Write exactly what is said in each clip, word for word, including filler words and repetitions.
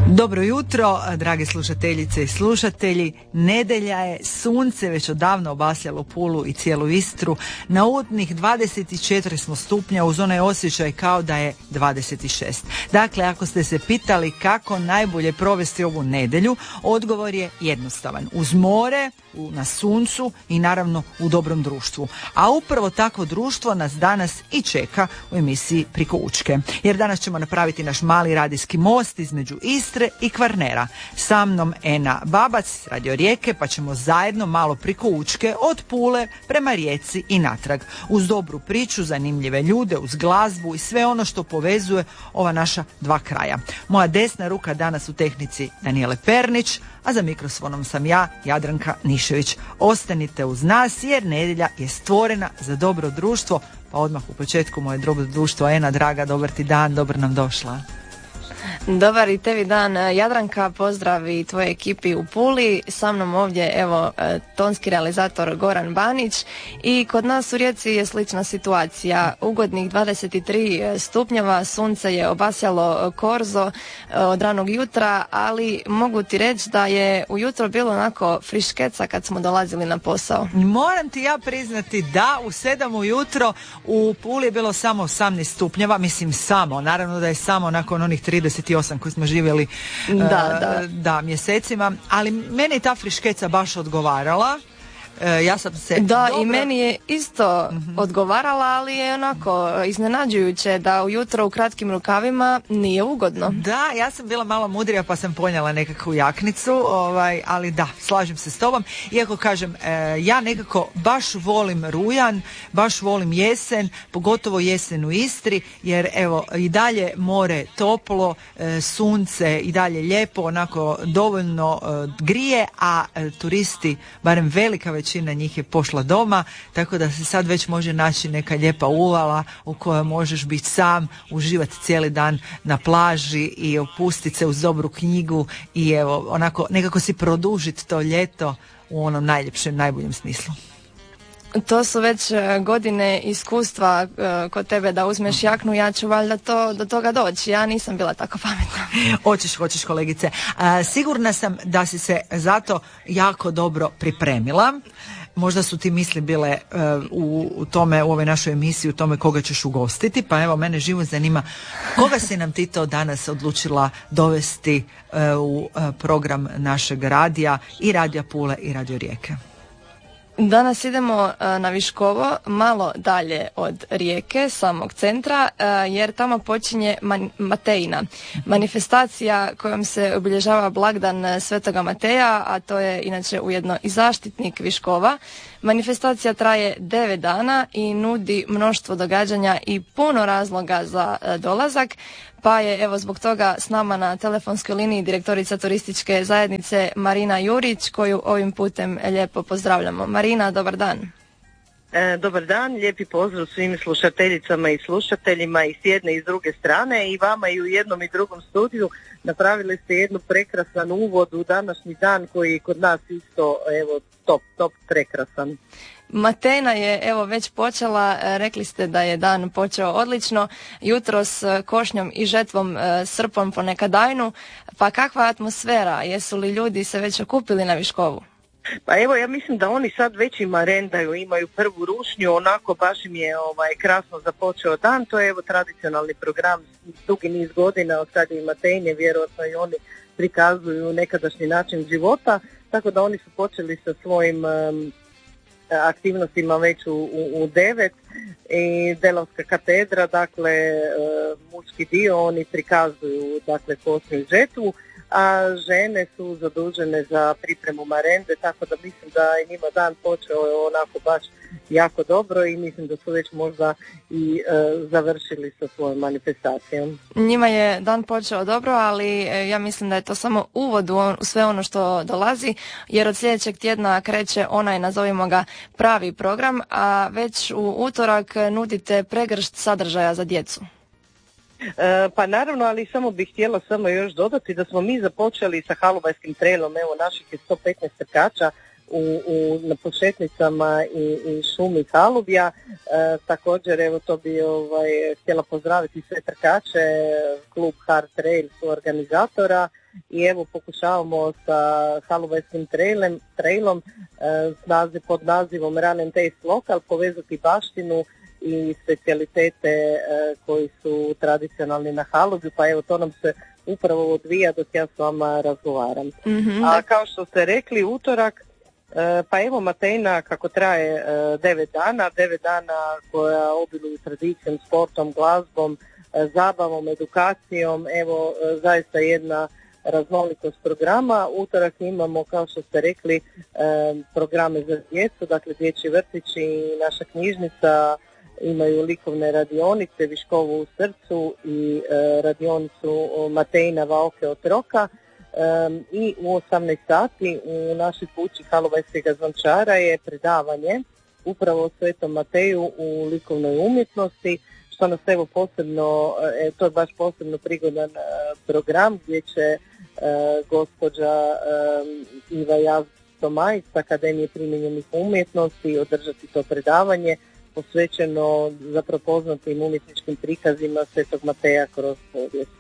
Dobro jutro, drage slušateljice i slušatelji. Nedelja je, sunce već odavno obasjalo Pulu i cijelu Istru. Na ugodnih dvadeset četiri smo stupnja, uz onaj osjećaj kao da je dvadeset šest. Dakle, ako ste se pitali kako najbolje provesti ovu nedjelju, odgovor je jednostavan. Uz more, na suncu i naravno u dobrom društvu. A upravo takvo društvo nas danas i čeka u emisiji Priko Učke. Jer danas ćemo napraviti naš mali radijski most između Istre i Kvarnera. Sa mnom Ena Babac, Radio Rijeke, pa ćemo zajedno malo priko Učke od Pule prema Rijeci i natrag. Uz dobru priču, zanimljive ljude, uz glazbu i sve ono što povezuje ova naša dva kraja. Moja desna ruka danas u tehnici Danijele Pernić, a za mikrofonom sam ja, Jadranka Nišević. Ostanite uz nas jer nedjelja je stvorena za dobro društvo, pa odmah u početku moje dobro društvo. Ena, draga, dobar ti dan, dobro nam došla. Dobar i tebi dan, Jadranka, pozdrav i tvoje ekipi u Puli. Sa mnom ovdje evo tonski realizator Goran Banić i kod nas u Rijeci je slična situacija. Ugodnih dvadeset tri stupnjeva, sunce je obasjalo korzo od ranog jutra, ali mogu ti reći da je ujutro bilo onako friškeca kad smo dolazili na posao. Moram ti ja priznati da u sedam ujutro u Puli je bilo samo osamnaest stupnjeva, mislim samo, naravno da je samo nakon onih trideset osam koji smo živjeli da, uh, da. da mjesecima, ali meni je ta friškeca baš odgovarala. E, ja sam se da dobro... i meni je isto mm-hmm. odgovarala, ali je onako iznenađujuće da ujutro u kratkim rukavima nije ugodno. Da, ja sam bila malo mudrija pa sam ponijela nekakvu jaknicu, ovaj, ali da, slažem se s tobom. Iako kažem, e, ja nekako baš volim rujan, baš volim jesen, pogotovo jesen u Istri, jer evo i dalje more toplo, e, sunce i dalje lijepo, onako dovoljno e, grije, a e, turisti, barem velika već većina njih je pošla doma, tako da se sad već može naći neka lijepa uvala u kojoj možeš biti sam, uživati cijeli dan na plaži i opustiti se uz dobru knjigu i evo, onako, nekako si produžiti to ljeto u onom najljepšem, najboljem smislu. To su već godine iskustva uh, kod tebe da uzmeš jaknu, ja ću valjda to, do toga doći. Ja nisam bila tako pametna. Hoćeš, hoćeš kolegice. Uh, sigurna sam da si se zato jako dobro pripremila. Možda su ti misli bile uh, u, u tome, u ovoj našoj emisiji, u tome koga ćeš ugostiti, pa evo, mene živo zanima koga si nam ti to danas odlučila dovesti uh, u uh, program našeg radija i Radija Pule i Radio Rijeke. Danas idemo na Viškovo, malo dalje od Rijeke, samog centra, jer tamo počinje Matejina. Manifestacija kojom se obilježava blagdan Svetoga Mateja, a to je inače ujedno i zaštitnik Viškova. Manifestacija traje devet dana i nudi mnoštvo događanja i puno razloga za dolazak. Pa je evo zbog toga s nama na telefonskoj liniji direktorica turističke zajednice Marina Jurić, koju ovim putem lijepo pozdravljamo. Marina, dobar dan. E, dobar dan, lijepi pozdrav svim slušateljicama i slušateljima i s jedne i s druge strane, i vama i u jednom i drugom studiju. Napravili ste jednu prekrasan uvod u današnji dan koji je kod nas isto evo top, top prekrasan. Matejna je evo već počela, rekli ste da je dan počeo odlično, jutro s košnjom i žetvom srpom po nekadajnu, pa kakva atmosfera, jesu li ljudi se već okupili na Viškovu? Pa evo, ja mislim da oni sad već i marendaju, imaju prvu rušnju, onako baš im je ovaj, krasno započeo dan. To je evo tradicionalni program dugi niz godina od kad je i Matejne, vjerojatno i oni prikazuju nekadašnji način života, tako da oni su počeli sa svojim um, aktivnostima već u, u, u devet i Delavska katedra, dakle uh, muški dio, oni prikazuju dakle košnju i žetvu, a žene su zadužene za pripremu marende, tako da mislim da je njima dan počeo onako baš jako dobro i mislim da su već možda i e, završili sa svojom manifestacijom. Njima je dan počeo dobro, ali e, ja mislim da je to samo uvod u, on, u sve ono što dolazi, jer od sljedećeg tjedna kreće onaj, nazovimo ga, pravi program, a već u utorak nudite pregršt sadržaja za djecu. E, pa naravno, ali samo bih htjela samo još dodati da smo mi započeli sa Halubajskim trailom, evo naših je sto petnaest trkača u, u, na početnicama i, i šumi Halubja. E, također, evo to bi ovaj, htjela pozdraviti sve trkače, klub Hard Trail su organizatora i evo pokušavamo sa Haluvajskim trailem, trailom e, s naziv, pod nazivom Run and Taste Local povezati baštinu i specijalitete e, koji su tradicionalni na Halubju, pa evo to nam se upravo odvija dok ja s vama razgovaram. Mm-hmm. A kao što ste rekli, utorak, e, pa evo Matejna kako traje e, devet dana, devet dana koja obiluju tradicijom, sportom, glazbom, e, zabavom, edukacijom, evo e, zaista jedna raznolikost programa. Utorak imamo, kao što ste rekli, e, programe za djecu, dakle dječji vrtići i naša knjižnica imaju likovne radionice, Viškovo u srcu i e, radionicu Matejna Vaoke od roka. E, I u osamnaest sati u našoj kući Haluvajskog zvončara je predavanje upravo o Svetom Mateju u likovnoj umjetnosti, što nas evo posebno, e, to je baš posebno prigodan e, program gdje će e, gospođa e, Iva Jaz-Tomaj s Akademije primijenjenih umjetnosti održati to predavanje posvećeno zapravo poznatim umjetničkim prikazima Svetog Mateja kroz povijest.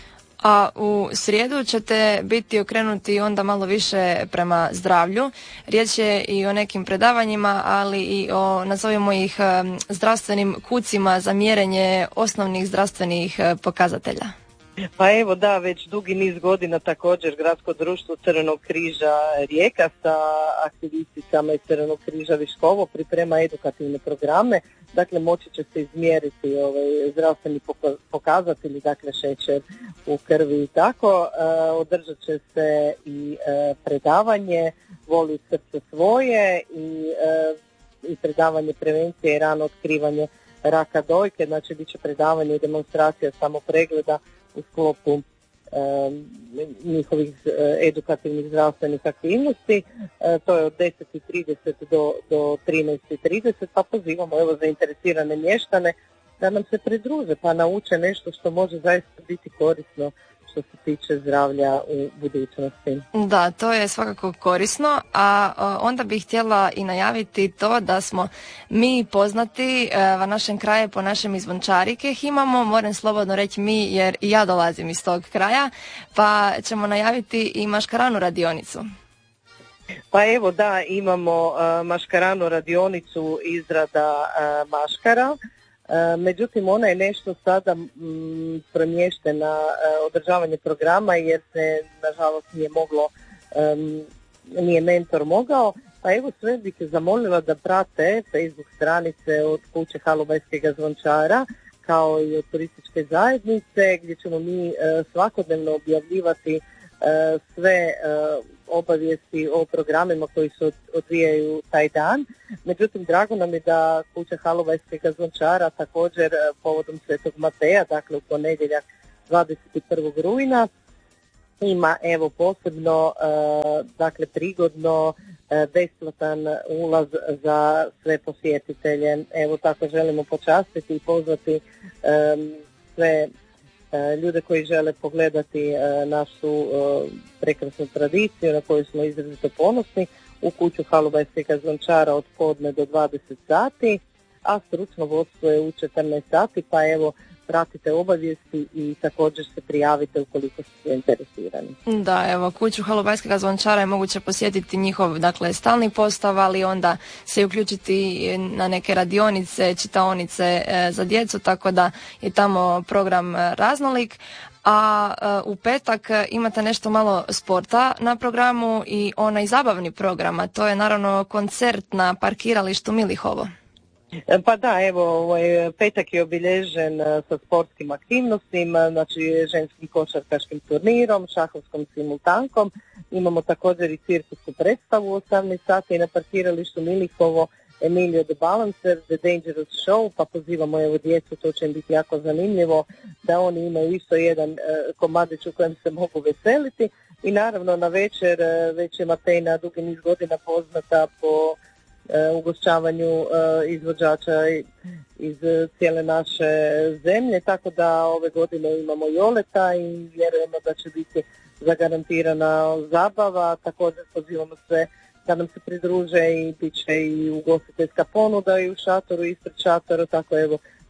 A u srijedu ćete biti okrenuti onda malo više prema zdravlju. Riječ je i o nekim predavanjima, ali i o, nazovimo ih, zdravstvenim kucima za mjerenje osnovnih zdravstvenih pokazatelja. Pa evo da, već dugi niz godina također Gradsko društvo Crvenog križa Rijeka sa aktivisticama iz Crvenog križa Viškovo priprema edukativne programe, dakle moći će se izmjeriti ovaj, zdravstveni pokazatelji, dakle šećer u krvi i tako. E, održat će se i e, predavanje Voli srce svoje i, e, i predavanje prevencije i rano otkrivanje raka dojke, znači bit će predavanje i demonstracija samopregleda u sklopu e, njihovih e, edukativnih zdravstvenih aktivnosti. E, to je od deset i trideset do, do trinaest i trideset, pa pozivamo evo zainteresirane mještane da nam se pridruže pa nauče nešto što može zaista biti korisno što se tiče zdravlja u budućnosti. Da, to je svakako korisno, a onda bih htjela i najaviti to da smo mi poznati v našem kraju po našem izvončarike imamo, moram slobodno reći mi jer i ja dolazim iz tog kraja, pa ćemo najaviti i maškaranu radionicu. Pa evo da, imamo uh, maškaranu radionicu izrada uh, maškara. E, međutim, ona je nešto sada m, premještena e, održavanje programa jer se, nažalost, nije moglo, e, nije mentor mogao. Pa evo sve bih zamolila da prate Facebook stranice od kuće Haluvajskog zvončara kao i od turističke zajednice gdje ćemo mi e, svakodnevno objavljivati e, sve e, obavijesti o programima koji se odvijaju taj dan. Međutim, drago nam je da kuća Haluvajskog zvončara također povodom Svetog Mateja, dakle u ponedjeljak dvadeset prvog rujna, ima evo posebno e, dakle prigodno e, besplatan ulaz za sve posjetitelje. Evo tako želimo počastiti i pozvati e, sve ljude koji žele pogledati e, našu e, prekrasnu tradiciju na koju smo izrazito ponosni u kuću Haluvajskog zvončara od podne do dvadeset sati, a stručno vodstvo je u četrnaest sati, pa evo pratite obavijesti i također se prijavite ukoliko ste zainteresirani. Da, evo, kuću Haluvajskog zvončara je moguće posjetiti njihov, dakle, stalni postav, ali onda se uključiti na neke radionice, čitaonice e, za djecu, tako da je tamo program raznolik. A e, u petak imate nešto malo sporta na programu i onaj zabavni program, a to je naravno koncert na parkiralištu Milihovo. Pa da, evo, ovaj petak je obilježen sa sportskim aktivnostima, znači ženskim košarkaškim turnirom, šahovskom simultankom. Imamo također i cirkusku predstavu u osamnaest sati na parkiralištu Milihovo, Emilio the Balancer, The Dangerous Show, pa pozivamo evo djecu, to će im biti jako zanimljivo, da oni imaju isto jedan uh, komadić u kojem se mogu veseliti. I naravno na večer, uh, već je Matejna dugi niz godina poznata po Uh, ugošćavanju uh, izvođača iz uh, cijele naše zemlje, tako da ove godine imamo Joleta i vjerujemo da će biti zagarantirana zabava. Također pozivamo sve da nam se pridruže i bit će i ugostiteljska ponuda i u šatoru i ispred šatora, tako evo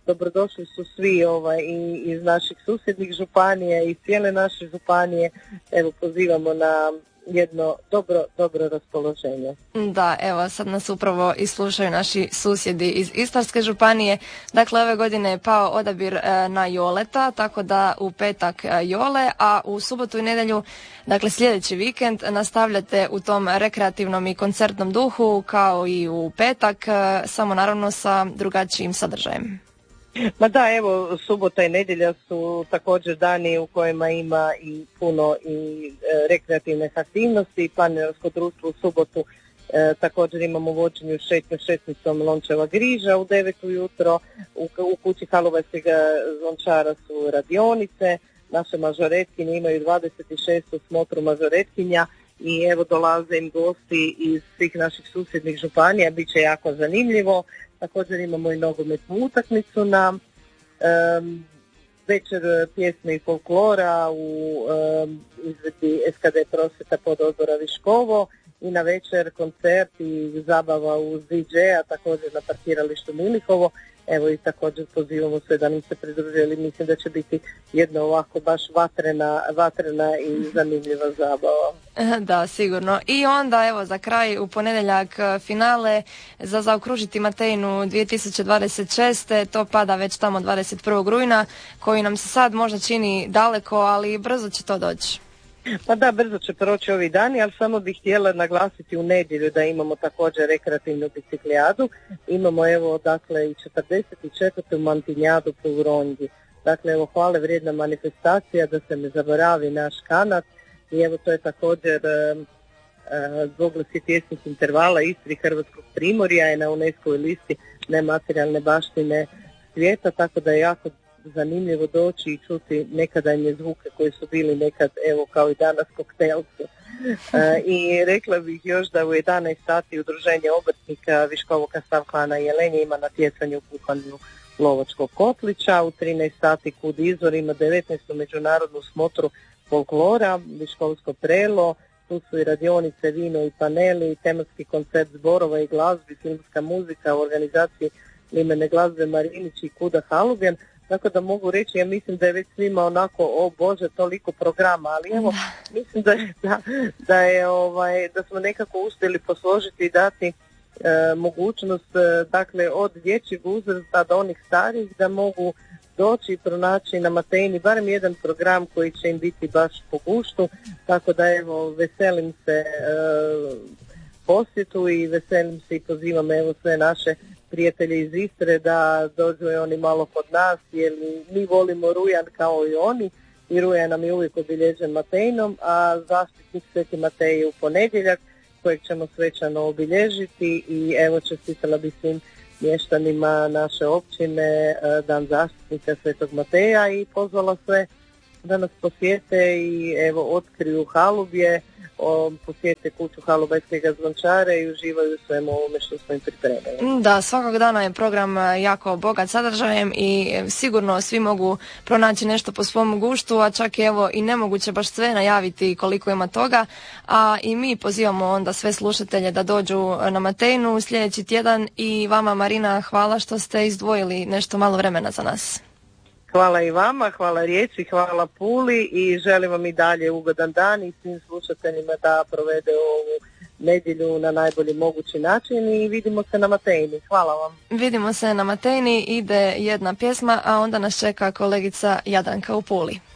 dobrodošli su svi ovaj, i iz naših susjednih županija i cijele naše županije. Evo, pozivamo na jedno dobro, dobro raspoloženje. Da, evo sad nas upravo i slušaju naši susjedi iz Istarske županije. Dakle, ove godine je pao odabir e, na Joleta, tako da u petak e, Jole, a u subotu i nedjelju, dakle sljedeći vikend, nastavljate u tom rekreativnom i koncertnom duhu kao i u petak, e, samo naravno sa drugačijim sadržajem. Ma da, evo, subota i nedjelja su također dani u kojima ima i puno i e, rekreativne aktivnosti. Planinarsko društvo u subotu e, također imamo vođenju šetnju šetnicom Lončeva Griža u devet ujutro. U, u kući Karlovačkog zvončara su radionice. Naše mažoretkinje imaju dvadeset šestu smotru mažoretkinja i evo dolaze im gosti iz svih naših susjednih županija, bit će jako zanimljivo. Također imamo i nogometnu utakmicu na um, večer pjesme i folklora u um, izvedbi S K D prosvjeta pod odbora Viškovo i na večer koncert i zabava uz D J-a također na parkiralištu Milihovo. Evo i također pozivamo sve da nam se pridružili, mislim da će biti jedna ovako baš vatrena, vatrena i zanimljiva zabava. Da, sigurno. I onda evo za kraj u ponedjeljak finale za zaokružiti Matejnu dvije tisuće dvadeset šeste. To pada već tamo dvadeset prvog rujna koji nam se sad možda čini daleko, ali brzo će to doći. Pa da, brzo će proći ovi dani, ali samo bih htjela naglasiti u nedjelju da imamo također rekreativnu biciklijadu. Imamo evo dakle i četrdeset četvrtu mantinjadu po Uronji. Dakle evo hvale vrijedna manifestacija da se ne zaboravi naš kanat i evo to je također e, e, zboglasje tjesnih intervala Istri Hrvatskog Primorja je na UNESCO-voj listi nematerijalne baštine svijeta, tako da je jako zanimljivo doći i čuti nekadanje zvuke koji su bili nekad, evo kao i danas koktelci. E, I rekla bih još da u jedanaest sati udruženje obrtnika Viškovog stavklana Jelenje ima natjecanje u kuhanju lovačkog kotlića, u trinaest sati Kud Izvor ima devetnaestu međunarodnu smotru folklora, Viškovsko prelo, tu su i radionice, vino i paneli, tematski koncert zborova i glazbi, filmska muzika u organizaciji Limene glazbe Marinić i Kuda Halugen. Tako da mogu reći, ja mislim da je već svima onako, o Bože, toliko programa, ali evo, mislim da je, da, da je ovaj, da smo nekako uspjeli posložiti i dati e, mogućnost, e, dakle, od dječjeg uzrasta do onih starih da mogu doći i pronaći na Matejni barem jedan program koji će im biti baš po guštu, tako da evo, veselim se e, posjetu i veselim se i pozivam evo sve naše prijatelji iz Istre da dođu i oni malo kod nas, jer mi volimo rujan kao i oni i rujan nam je uvijek obilježen Matejnom, a zaštitnik Sveti Matej je u ponedjeljak kojeg ćemo svečano obilježiti i evo čestitala bi svim mještanima naše općine Dan zaštitnika Svetog Mateja i pozvala sve da nas posjete i evo otkriju halubje, o, posjete kuću Halubajskog zvončara i uživaju u svemu ovome što smo im pripremili. Da, svakog dana je program jako bogat sadržajem i sigurno svi mogu pronaći nešto po svom guštu, a čak je evo i nemoguće baš sve najaviti koliko ima toga, a i mi pozivamo onda sve slušatelje da dođu na Matejnu sljedeći tjedan i vama Marina hvala što ste izdvojili nešto malo vremena za nas. Hvala i vama, hvala Rijeci, hvala Puli i želim vam i dalje ugodan dan i svim slušateljima da provede ovu nedjelju na najbolji mogući način i vidimo se na Matejni. Hvala vam. Vidimo se na Matejni, ide jedna pjesma, a onda nas čeka kolegica Jadranka u Puli.